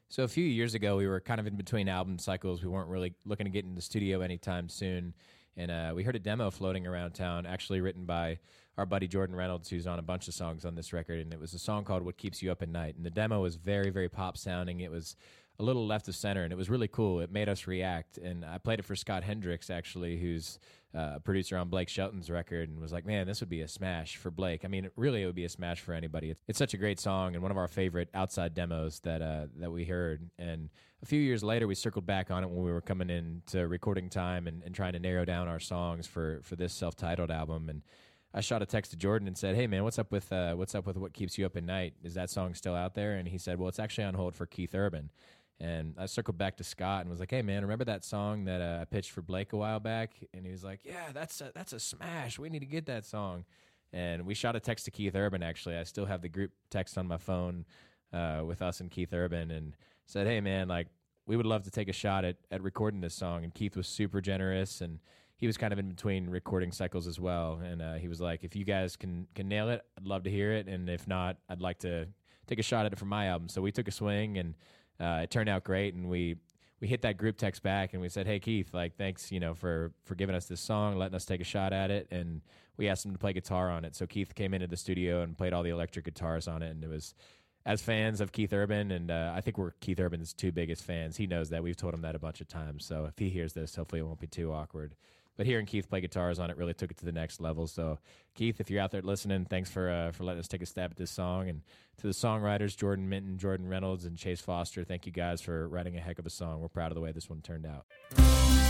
So a few years ago, we were kind of in between album cycles. We weren't really looking to get in the studio anytime soon. And we heard a demo floating around town, actually written by our buddy Jordan Reynolds, who's on a bunch of songs on this record. And it was a song called What Keeps You Up at Night. And the demo was very, very pop sounding. It was a little left of center, and it was really cool. It made us react. And I played it for Scott Hendricks, actually, who's a producer on Blake Shelton's record, and was like, man, this would be a smash for Blake. I mean, really, it would be a smash for anybody. It's such a great song and one of our favorite outside demos that we heard. And a few years later, we circled back on it when we were coming into recording time and trying to narrow down our songs for this self-titled album. And I shot a text to Jordan and said, hey, man, what's up with What Keeps You Up at Night? Is that song still out there? And he said, well, it's actually on hold for Keith Urban. And I circled back to Scott and was like, hey, man, remember that song that I pitched for Blake a while back? And he was like, yeah, that's a smash. We need to get that song. And we shot a text to Keith Urban, actually. I still have the group text on my phone with us and Keith Urban, and said, hey, man, like, we would love to take a shot at recording this song. And Keith was super generous, and he was kind of in between recording cycles as well. And he was like, if you guys can nail it, I'd love to hear it. And if not, I'd like to take a shot at it for my album. So we took a swing, and it turned out great, and we hit that group text back, and we said, hey, Keith, like, thanks, for giving us this song, letting us take a shot at it, and we asked him to play guitar on it. So Keith came into the studio and played all the electric guitars on it, and it was, as fans of Keith Urban, and I think we're Keith Urban's two biggest fans. He knows that. We've told him that a bunch of times, so if he hears this, hopefully it won't be too awkward. But hearing Keith play guitars on it really took it to the next level. So, Keith, if you're out there listening, thanks for letting us take a stab at this song. And to the songwriters, Jordan Minton, Jordan Reynolds, and Chase Foster, thank you guys for writing a heck of a song. We're proud of the way this one turned out.